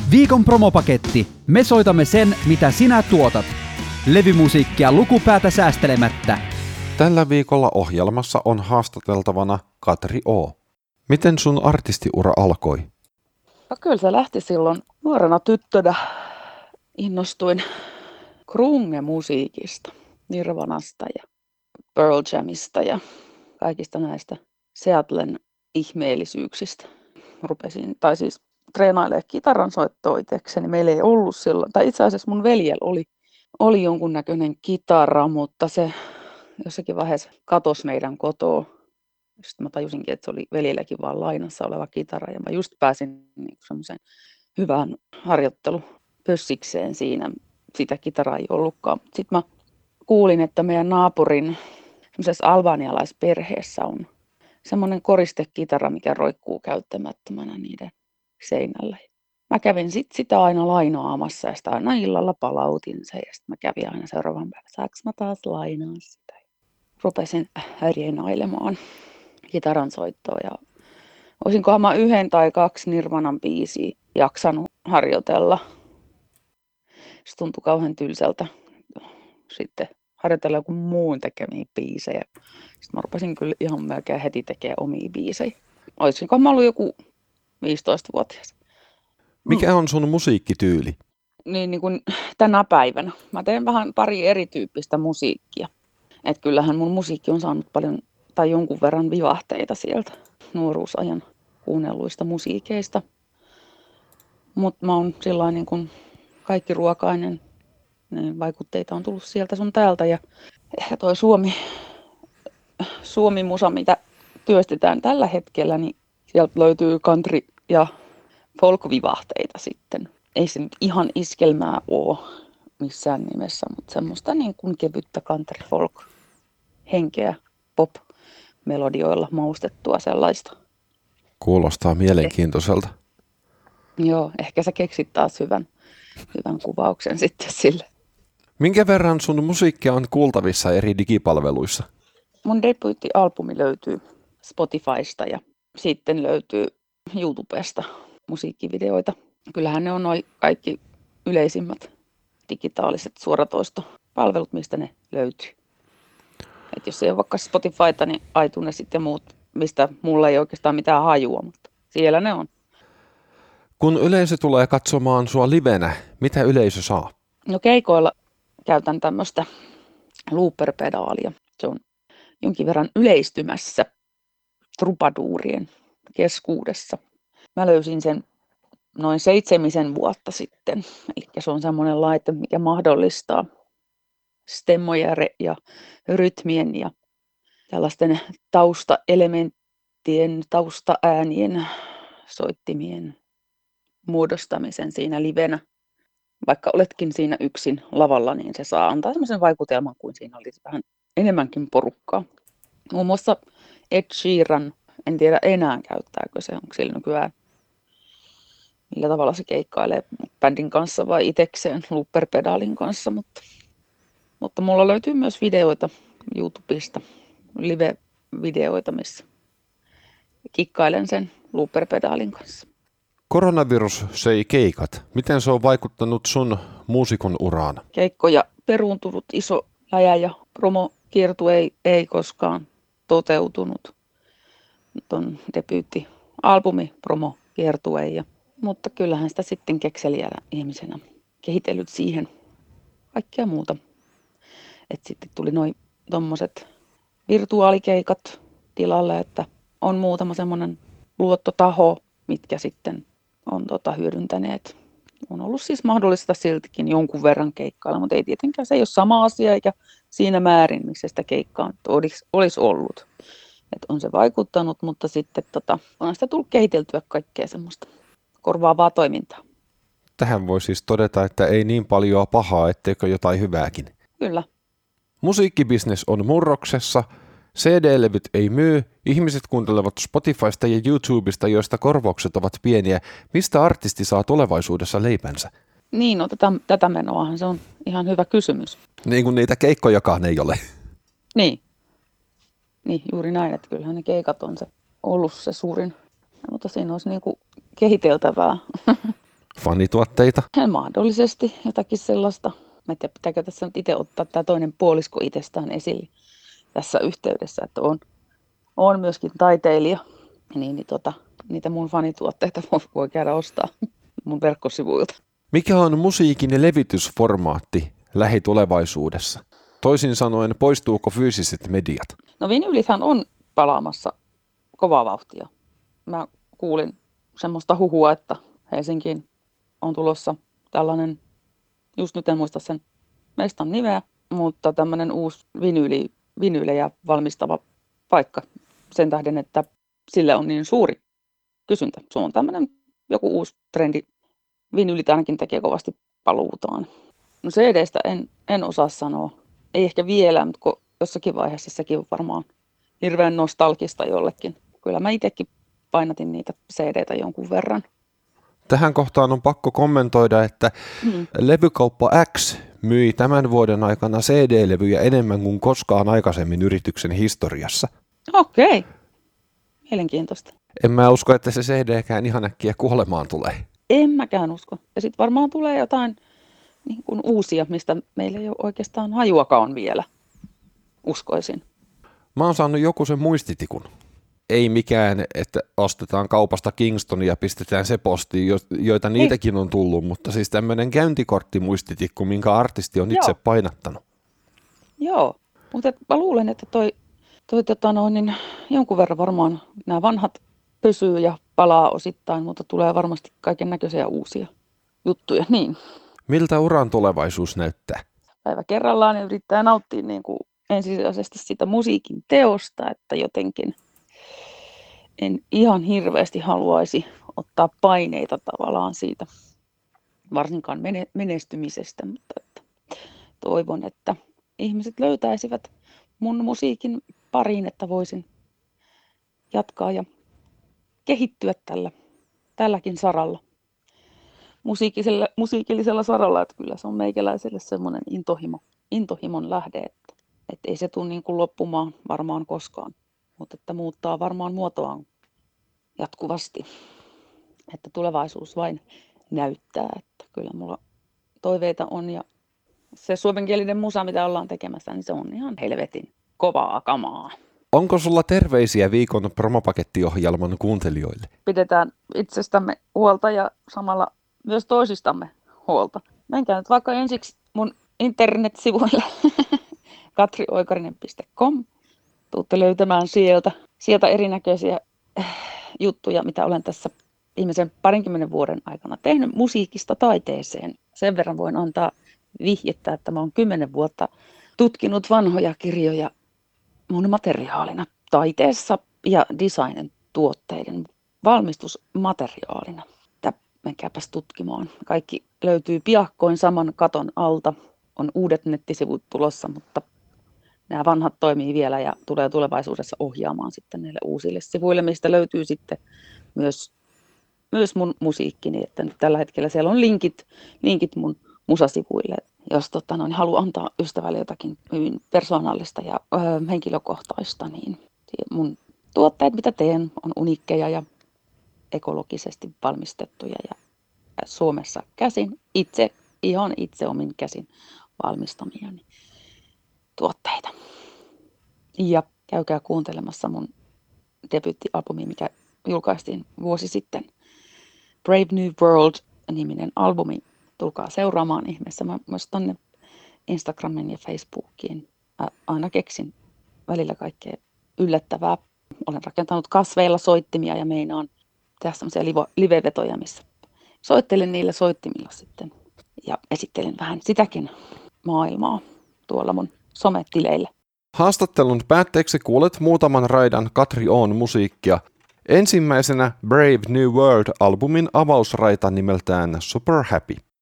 Viikon promopaketti. Me soitamme sen, mitä sinä tuotat. Levymusiikkia lukupäätä säästelemättä. Tällä viikolla ohjelmassa on haastateltavana Katri O. Miten sun artistiura alkoi? No kyllä se lähti silloin nuorena tyttönä. Innostuin grunge-musiikista, Nirvanasta ja Pearl Jamista ja kaikista näistä Seattlen ihmeellisyyksistä. Rupesin, treenailemaan kitaran soittoa itsekseni. Meillä ei ollut silloin, tai itse asiassa mun veljellä oli jonkunnäköinen kitara, mutta se jossakin vaiheessa katosi meidän kotoa. Sitten mä tajusinkin, että se oli veljelläkin vaan lainassa oleva kitara ja mä just pääsin semmoiseen hyvään harjoittelupössikseen siinä. Sitä kitaraa ei ollutkaan. Sitten mä kuulin, että meidän naapurin semmoisessa albanialaisperheessä on semmoinen koristekitara, mikä roikkuu käyttämättömänä niiden seinällä. Mä kävin sitä aina lainaamassa ja sitä aina illalla palautin sen ja sitten mä kävin aina seuraavan päivän, saanko mä taas lainaa sitä. Rupesin reenailemaan kitaran soittoa ja olisinkohan mä 1 tai 2 Nirvanan biisiä jaksanut harjoitella. Se tuntui kauhean tylsältä sitten harjoitella joku muun tekemiä biisejä. Sitten mä rupesin kyllä ihan melkein heti tekemään omia biisejä. Olisinkohan mä ollut joku 15-vuotias. Mikä on sun musiikkityyli? Niin kuin tänä päivänä. Mä teen vähän pari erityyppistä musiikkia. Et kyllähän mun musiikki on saanut paljon tai jonkun verran vivahteita sieltä nuoruusajan kuunnelluista musiikeista. Mutta mä oon sillain niin kuin kaikki ruokainen. Ne vaikutteita on tullut sieltä sun täältä. Ja ehkä toi Suomi-musa, mitä työstetään tällä hetkellä, niin sieltä löytyy country- ja folk-vivahteita sitten. Ei se nyt ihan iskelmää ole missään nimessä, mutta semmoista niin kuin kevyttä country folk henkeä pop-melodioilla maustettua sellaista. Kuulostaa mielenkiintoiselta. Joo, ehkä sä keksit taas hyvän kuvauksen sitten sille. Minkä verran sun musiikkia on kuultavissa eri digipalveluissa? Mun debuittialbumi löytyy Spotifysta ja sitten löytyy YouTubesta musiikkivideoita. Kyllähän ne on noin kaikki yleisimmät digitaaliset suoratoistopalvelut, mistä ne löytyy. Et jos ei ole vaikka Spotifyta, niin iTunesit ja muut, mistä mulla ei oikeastaan mitään hajua, mutta siellä ne on. Kun yleisö tulee katsomaan sua livenä, mitä yleisö saa? No keikoilla käytän tämmöistä looper-pedaalia. Se on jonkin verran yleistymässä trubaduurien keskuudessa. Mä löysin sen noin 7 vuotta sitten. Eli se on semmoinen laite, mikä mahdollistaa stemmojen ja rytmien ja tällaisten taustaelementtien, taustaäänien, soittimien muodostamisen siinä livenä. Vaikka oletkin siinä yksin lavalla, niin se saa antaa semmoisen vaikutelman, kuin siinä olisi vähän enemmänkin porukkaa. Muun muassa Ed Sheeran, en tiedä enää käyttääkö se, onko sillä nykyään, millä tavalla se keikkailee bändin kanssa vai itekseen looper-pedaalin kanssa, mutta mulla löytyy myös videoita YouTubesta, live-videoita, missä kikkailen sen looper-pedaalin kanssa. Koronavirus söi keikat. Miten se on vaikuttanut sun muusikon uraan? Keikkoja peruuntunut iso läjä ja promokiertue ei koskaan toteutunut. Nyt on debyytti-albumi promokiertue, mutta kyllähän sitä sitten kekseliäänä ihmisenä kehitellyt siihen kaikkea muuta. Et sitten tuli noin tommoset virtuaalikeikat tilalle, että on muutama semmoinen luottotaho, mitkä sitten on hyödyntäneet. On ollut siis mahdollista siltikin jonkun verran keikkailla, mutta ei tietenkään se ei ole sama asia eikä siinä määrin, missä sitä keikkaa olisi ollut. Et on se vaikuttanut, mutta sitten on sitä tullut kehiteltyä kaikkea semmoista korvaavaa toimintaa. Tähän voi siis todeta, että ei niin paljon pahaa, etteikö jotain hyvääkin. Kyllä. Musiikkibisnes on murroksessa, CD-levyt ei myy, ihmiset kuuntelevat Spotifysta ja YouTubesta, joista korvaukset ovat pieniä. Mistä artisti saa tulevaisuudessa leipänsä? Niin, no tätä menoahan se on ihan hyvä kysymys. Niin kuin niitä keikkojakaan ei ole. Niin, juuri näin, että kyllähän ne keikat on ollut se suurin, mutta siinä olisi niin kuin kehiteltävää. Fanituotteita? Mahdollisesti jotakin sellaista. Mä en tiedä, pitääkö tässä nyt itse ottaa tämä toinen puolisko itsestään esille tässä yhteydessä, että on myöskin taiteilija. Niin, niitä mun fanituotteita voi käydä ostaa mun verkkosivuilta. Mikä on musiikin levitysformaatti lähitulevaisuudessa? Toisin sanoen, poistuuko fyysiset mediat? No vinylithän on palaamassa kovaa vauhtia. Mä kuulin semmoista huhua, että Helsinkiin on tulossa tällainen, just nyt en muista sen mestan nimeä, mutta tämmöinen uusi vinyylejä valmistava paikka sen tähden, että sille on niin suuri kysyntä. Se on tämmöinen joku uusi trendi. Vinyylit ainakin tekee kovasti paluutaan. No CDstä en osaa sanoa. Ei ehkä vielä, mutta jossakin vaiheessa sekin on varmaan hirveän nostalgista jollekin. Kyllä mä itsekin painatin niitä CDtä jonkun verran. Tähän kohtaan on pakko kommentoida, että Levykauppa X myi tämän vuoden aikana CD-levyjä enemmän kuin koskaan aikaisemmin yrityksen historiassa. Okei. Mielenkiintoista. En mä usko, että se CD-kään ihan äkkiä kuolemaan tulee. En mäkään usko. Ja sitten varmaan tulee jotain niin kuin uusia, mistä meillä ei ole oikeastaan hajuakaan vielä, uskoisin. Mä oon saanut joku sen muistitikun. Ei mikään, että ostetaan kaupasta Kingstonia ja pistetään se postiin, joita niitäkin on tullut, mutta siis tämmöinen käyntikorttimuistitikku, minkä artisti on itse painattanut. Joo, mutta mä luulen, että toi jonkun verran varmaan nämä vanhat pysyy ja palaa osittain, mutta tulee varmasti kaiken näköisiä uusia juttuja. Niin. Miltä uran tulevaisuus näyttää? Päivä kerrallaan yrittää nauttia niin kuin ensisijaisesti sitä musiikin teosta, että jotenkin en ihan hirveästi haluaisi ottaa paineita tavallaan siitä, varsinkaan menestymisestä, mutta että toivon, että ihmiset löytäisivät mun musiikin pariin, että voisin jatkaa ja kehittyä tälläkin saralla, musiikillisella saralla, että kyllä se on meikäläiselle semmoinen intohimon lähde, että ei se tule niin kuin loppumaan varmaan koskaan, mutta että muuttaa varmaan muotoaan jatkuvasti, että tulevaisuus vain näyttää, että kyllä mulla toiveita on ja se suomenkielinen musa, mitä ollaan tekemässä, niin se on ihan helvetin kovaa kamaa. Onko sulla terveisiä viikon promopakettiohjelman kuuntelijoille? Pidetään itsestämme huolta ja samalla myös toisistamme huolta. Menkää nyt vaikka ensiksi mun internetsivuille katrioikarinen.com. Tuutte löytämään sieltä erinäköisiä juttuja, mitä olen tässä viimeisen 20 vuoden aikana tehnyt musiikista taiteeseen. Sen verran voin antaa vihjettä, että mä oon 10 vuotta tutkinut vanhoja kirjoja mun materiaalina taiteessa ja designen tuotteiden valmistusmateriaalina. Menkääpäs tutkimaan. Kaikki löytyy piakkoin saman katon alta. On uudet nettisivut tulossa, mutta nämä vanhat toimii vielä ja tulee tulevaisuudessa ohjaamaan sitten näille uusille sivuille, mistä löytyy sitten myös mun musiikkini. Että nyt tällä hetkellä siellä on linkit mun musasivuille. Jos haluan antaa ystävälle jotakin hyvin persoonallista ja henkilökohtaista, niin mun tuotteet, mitä teen, on uniikkeja ja ekologisesti valmistettuja ja Suomessa käsin itse omin käsin valmistamiani tuotteita. Ja käykää kuuntelemassa mun debyyttialbumi, mikä julkaistiin vuosi sitten. Brave New World-niminen albumi. Tulkaa seuraamaan ihmeessä. Mä myös tonne Instagramin ja Facebookiin aina keksin välillä kaikkea yllättävää. Olen rakentanut kasveilla soittimia ja meinaan tehdä semmoisia live-vetoja, missä soittelen niillä soittimilla sitten ja esittelen vähän sitäkin maailmaa tuolla mun sometileillä. Haastattelun päätteeksi kuulet muutaman raidan Katri Oon musiikkia. Ensimmäisenä Brave New World-albumin avausraita nimeltään Super Happy.